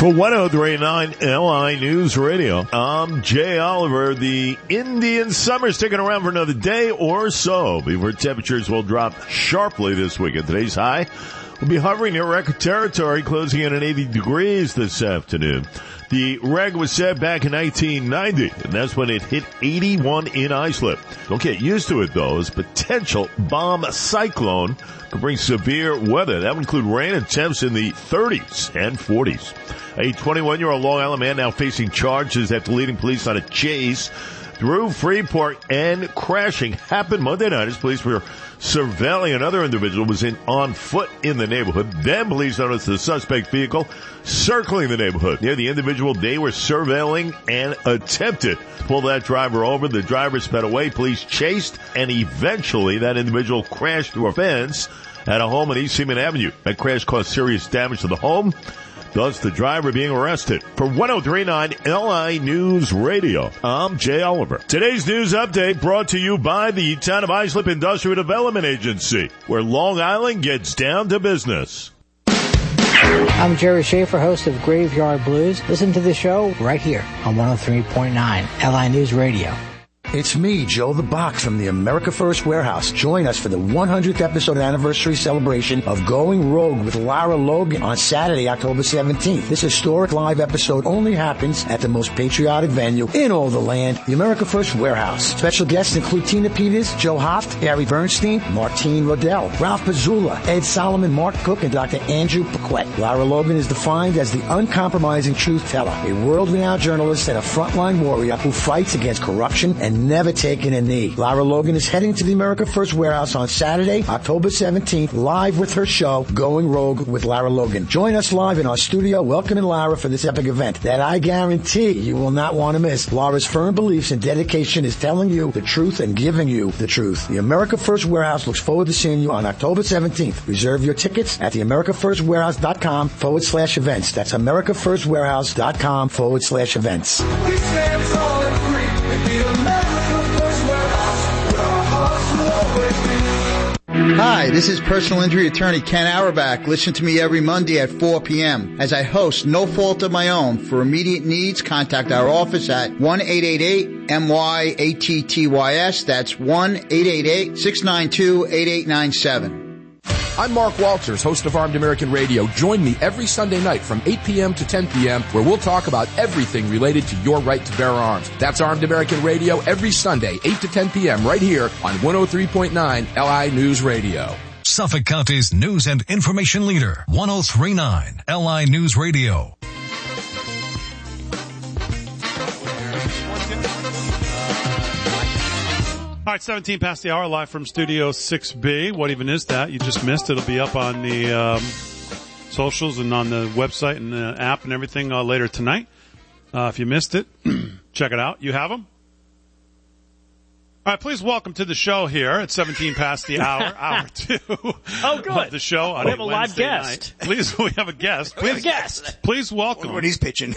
For 103.9 LI News Radio, I'm Jay Oliver. The Indian summer sticking around for another day or so before temperatures will drop sharply this weekend. Today's high will be hovering near record territory, closing in at 80 degrees this afternoon. The reg was set back in 1990, and that's when it hit 81 in Islip. Don't get used to it, though, as potential bomb cyclone could bring severe weather. That would include rain and temps in the 30s and 40s. A 21-year-old Long Island man now facing charges after leading police on a chase through Freeport and crashing happened Monday night as police were surveilling another individual who was on foot in the neighborhood. Then police noticed the suspect vehicle circling the neighborhood. Near the individual they were surveilling and attempted to pull that driver over. The driver sped away. Police chased, and eventually that individual crashed through a fence at a home on East Seaman Avenue. That crash caused serious damage to the home, thus the driver being arrested. For 103.9 LI News Radio, I'm Jay Oliver. Today's news update brought to you by the Town of Islip Industrial Development Agency, where Long Island gets down to business. I'm Jerry Schaefer, host of Graveyard Blues. Listen to the show right here on 103.9 LI News Radio. It's me, Joe the Box from the America First Warehouse. Join us for the 100th episode anniversary celebration of Going Rogue with Lara Logan on Saturday, October 17th. This historic live episode only happens at the most patriotic venue in all the land, the America First Warehouse. Special guests include Tina Peters, Joe Hoft, Gary Bernstein, Martine Rodell, Ralph Pazula, Ed Solomon, Mark Cook, and Dr. Andrew Paquette. Lara Logan is defined as the uncompromising truth teller, a world-renowned journalist and a frontline warrior who fights against corruption and never taken a knee. Lara Logan is heading to the America First Warehouse on Saturday, October 17th, live with her show, Going Rogue with Lara Logan. Join us live in our studio, welcoming Lara for this epic event that I guarantee you will not want to miss. Lara's firm beliefs and dedication is telling you the truth and giving you the truth. The America First Warehouse looks forward to seeing you on October 17th. Reserve your tickets at the AmericaFirstWarehouse.com/events. That's AmericaFirstWarehouse.com/events. We stand tall and free and be America First Warehouse. Hi, this is personal injury attorney Ken Auerbach. Listen to me every Monday at 4 p.m. as I host No Fault of My Own. For immediate needs, contact our office at 1-888-MYATTYS. That's 1-888-692-8897. I'm Mark Walters, host of Armed American Radio. Join me every Sunday night from 8 p.m. to 10 p.m. where we'll talk about everything related to your right to bear arms. That's Armed American Radio every Sunday, 8 to 10 p.m. right here on 103.9 LI News Radio. Suffolk County's news and information leader, 103.9 LI News Radio. All right, 17 past the hour, live from Studio 6B. What even is that? You just missed it. It'll be up on the socials and on the website and the app and everything later tonight. If you missed it, check it out. You have them? All right, please welcome to the show here at 17 past the hour, hour 2. Oh, good. Of the show on we have a live Wednesday guest. Night. Please, we have a guest. Please welcome. What he's pitching.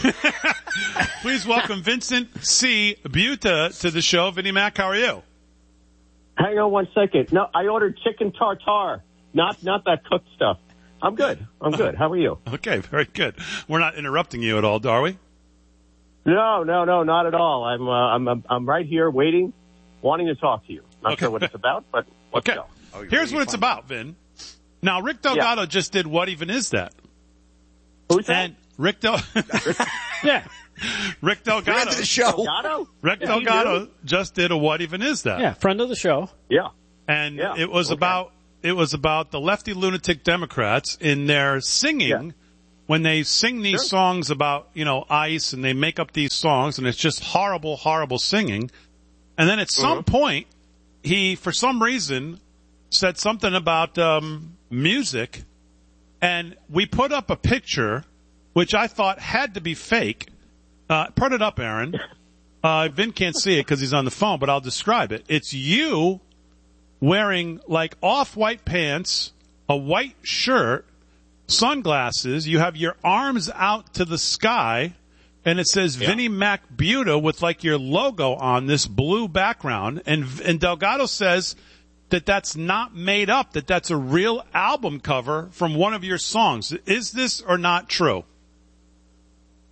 Please welcome Vincent C. Buta to the show. Vinnie Mac, how are you? Hang on one second. No, I ordered chicken tartare, not that cooked stuff. I'm good. How are you? Okay, very good. We're not interrupting you at all, are we? No, not at all. I'm right here waiting, wanting to talk to you. Not sure what it's about, but let's go. Here's what it's about, Vin. Now, Rick Delgado just did What Even Is That? Who's that? And Rick Yeah. Rick Delgado. Friend of the show. Rick Delgado just did a What Even Is That? Yeah, friend of the show. Yeah. And it was about the lefty lunatic Democrats in their singing when they sing these songs about, ICE, and they make up these songs, and it's just horrible, horrible singing. And then at some point, he, for some reason, said something about music, and we put up a picture, which I thought had to be fake. Put it up, Aaron. Vin can't see it because he's on the phone, but I'll describe it. It's you wearing like off-white pants, a white shirt, sunglasses. You have your arms out to the sky, and it says Vinnie Mac Buta with like your logo on this blue background. And Delgado says that that's not made up, that that's a real album cover from one of your songs. Is this or not true?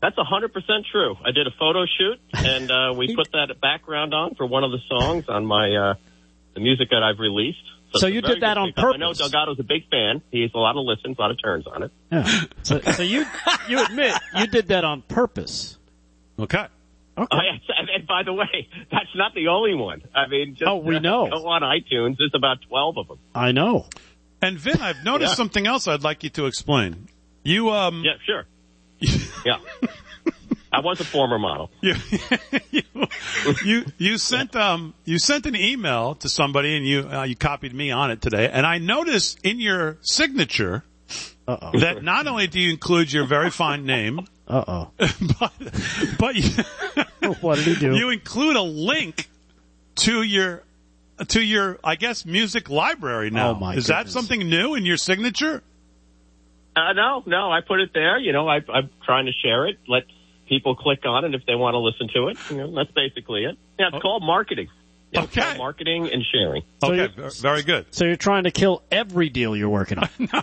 That's 100% true. I did a photo shoot, and we put that background on for one of the songs on my the music that I've released. So you did that on purpose? I know Delgado's a big fan. He has a lot of listens, a lot of turns on it. Yeah. So you admit you did that on purpose? Okay. And by the way, that's not the only one. I mean, just we know. Go on iTunes. There's about 12 of them. I know. And Vin, I've noticed something else I'd like you to explain. You Yeah, sure. Yeah. I was a former model. You sent an email to somebody, and you copied me on it today. And I noticed in your signature that not only do you include your very fine name, but what did he do? You include a link to your I guess music library now. Oh my Is that something new in your signature? No. I put it there. You know, I'm trying to share it. Let people click on it if they want to listen to it. You know, that's basically it. Yeah, it's called marketing. Yeah, okay. It's called marketing and sharing. Okay, very good. So you're trying to kill every deal you're working on. Hey,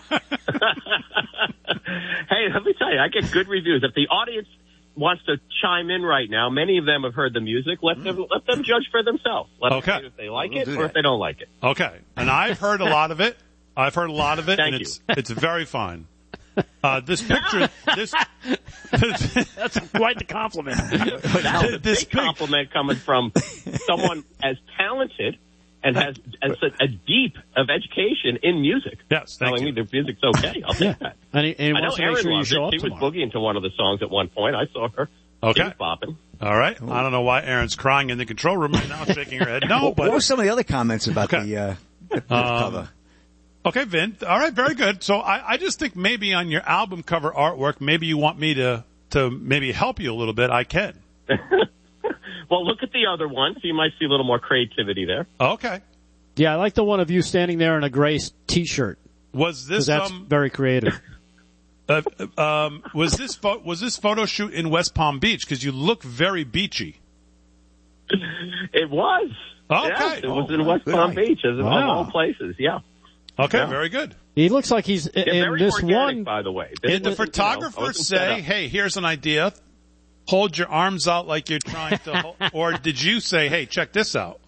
let me tell you, I get good reviews. If the audience wants to chime in right now, many of them have heard the music. Let them judge for themselves. Let them say if they like it or if they don't like it. Okay. And I've heard a lot of it. Thank and you. It's very fine. This picture, that's quite the compliment. That's a big compliment coming from someone as talented and has a deep of education in music. Yes, telling me the music's okay. I'll take that. And he I know wants to make Erin sure you loved show it. up She was tomorrow. boogieing to one of the songs at one point. I saw her. Okay. She was bopping. All right. I don't know why Erin's crying in the control room right now, shaking her head. No, but what were some of the other comments about the cover? Okay, Vin. All right, very good. So I just think maybe on your album cover artwork, maybe you want me to maybe help you a little bit. I can. Well, look at the other one, so you might see a little more creativity there. Okay. Yeah, I like the one of you standing there in a gray T-shirt. Was this that's very creative? Was this photo shoot in West Palm Beach? Because you look very beachy. It was. Okay. Yes, it was in West Palm Beach, as of all places. Yeah. Okay, very good. He looks like he's in very this organic, one. By the way, Did the photographer say, "Hey, here's an idea. Hold your arms out like you're trying to," or did you say, "Hey, check this out"?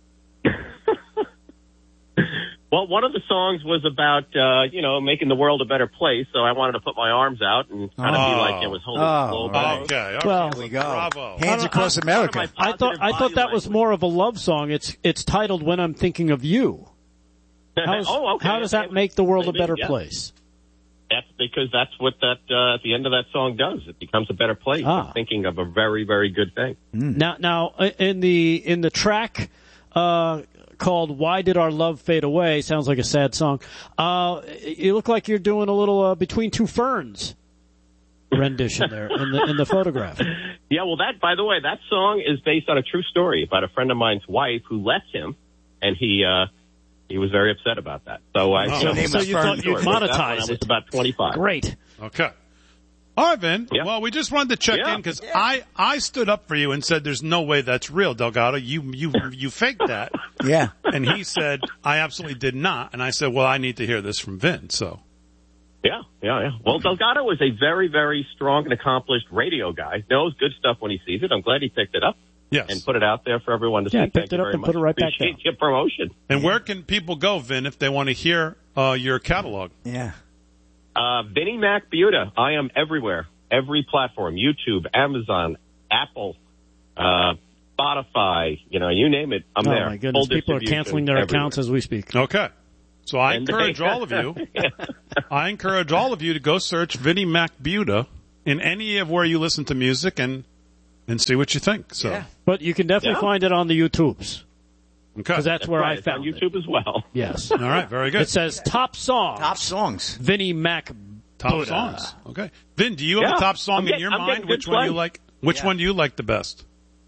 Well, one of the songs was about making the world a better place, so I wanted to put my arms out and kind of be like it was holding a slow bow. Okay, well, there we go. Bravo. Hands across America. I thought that was more of a love song. It's titled "When I'm Thinking of You." Okay. How does that make the world a better place? That's because that's what that at the end of that song does. It becomes a better place. It's thinking of a very, very good thing. Now, in the track called "Why Did Our Love Fade Away," sounds like a sad song. You look like you're doing a little "Between Two Ferns" rendition there in the photograph. Yeah, well, by the way, that song is based on a true story about a friend of mine's wife who left him, and he was very upset about that. So you thought you'd monetize I was about 25. Great. Okay. All right, Vin. Yeah. Well, we just wanted to check in because I stood up for you and said, "There's no way that's real, Delgado. You faked that." Yeah. And he said, "I absolutely did not." And I said, "Well, I need to hear this from Vin." So. Yeah. Well, Delgado is a very, very strong and accomplished radio guy. Knows good stuff when he sees it. I'm glad he picked it up. Yes. And put it out there for everyone to see. Picked it up and put it right back down. Appreciate your promotion. And where can people go, Vin, if they want to hear your catalog? Yeah. Vinnie Mac Buda. I am everywhere. Every platform. YouTube, Amazon, Apple, Spotify, you name it. I'm there. Oh my goodness. People are canceling their accounts as we speak. Okay. So I encourage all of you. I encourage all of you to go search Vinnie Mac Buda in any of where you listen to music and see what you think. So, but you can definitely find it on the YouTubes. Okay, because that's where I found it. On YouTube as well. Yes. All right. Very good. It says top songs. Vinnie Mac top Buda. songs. Okay. Vin, do you have a top song in your mind? Which one you like? Which one do you like the best?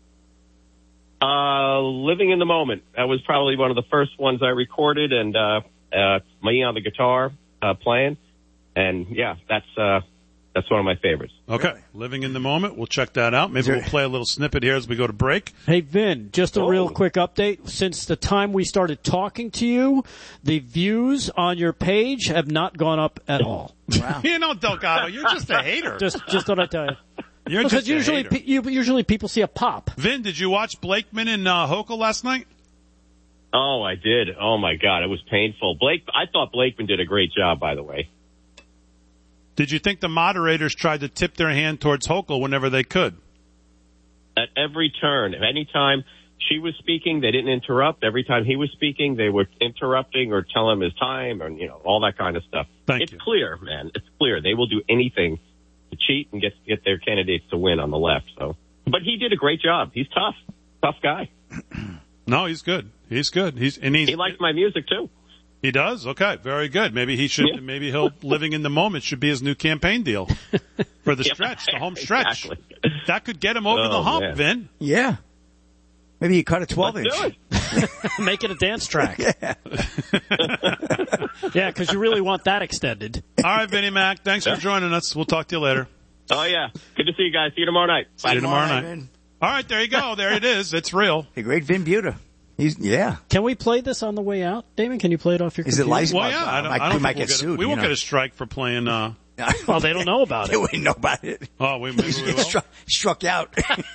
Living in the Moment. That was probably one of the first ones I recorded, and me on the guitar playing, and that's one of my favorites. Okay. Really? Living in the Moment. We'll check that out. Maybe we'll play a little snippet here as we go to break. Hey, Vin, just a real quick update. Since the time we started talking to you, the views on your page have not gone up at all. Wow. Delgado, you're just a hater. Just thought I'd tell you. You're Because just a hater. usually people see a pop. Vin, did you watch Blakeman and Hochul last night? Oh, I did. Oh my God, it was painful. I thought Blakeman did a great job, by the way. Did you think the moderators tried to tip their hand towards Hochul whenever they could? At every turn, any time she was speaking, they didn't interrupt. Every time he was speaking, they were interrupting or telling him his time, or all that kind of stuff. It's clear, man. It's clear. They will do anything to cheat and get their candidates to win on the left. So, but he did a great job. He's tough guy. No, he's good. He's good. He likes my music too. He does? Okay, very good. Maybe he should. Yeah. Maybe he'll living in the moment should be his new campaign deal for the stretch, the home stretch. Exactly. That could get him over the hump, man. Vin. Yeah. Maybe he cut a 12-inch. Make it a dance track. Yeah, because you really want that extended. All right, Vinnie Mac. Thanks for joining us. We'll talk to you later. Oh yeah, good to see you guys. See you tomorrow night. Bye. See you tomorrow night. Vin. All right, there you go. There it is. It's real. The great Vin Buda. Can we play this on the way out, Damon? Can you play it off your computer? Is it licensed? Well, yeah. I don't might get sued. We won't get a strike for playing. Well, they don't know about it. They wouldn't know about it. Oh, maybe we will. Struck out.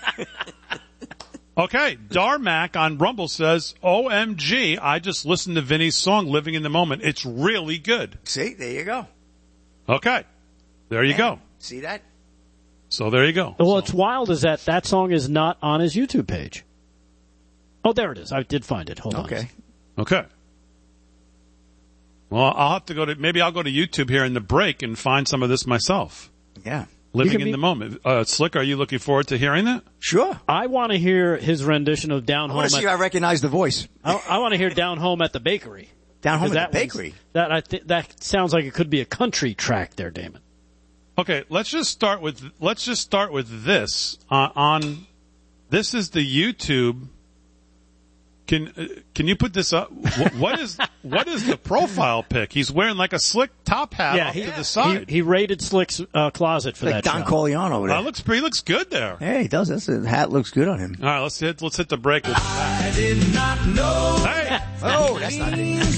Okay, Darmac on Rumble says, OMG, I just listened to Vinny's song, Living in the Moment. It's really good. See, there you go. Okay, there you go. See that? So there you go. Well, what's wild is that song is not on his YouTube page. Oh, there it is. I did find it. Hold on. Okay. Well, I'll have to maybe I'll go to YouTube here in the break and find some of this myself. Yeah. Living in the moment. Slick, are you looking forward to hearing that? Sure. I want to hear his rendition of Down Home. I want to see if I recognize the voice. I want to hear Down Home at the Bakery. Down Home at the Bakery? That sounds like it could be a country track there, Damon. Okay, let's just start with this on this is the YouTube. Can you put this up? What is the profile pic? He's wearing like a slick top hat to the side. He raided Slick's closet for that. Don Corleone over there. He looks good there. Yeah, he does. The hat looks good on him. All right, let's hit the break. I did not know. Hey, oh, that's not it.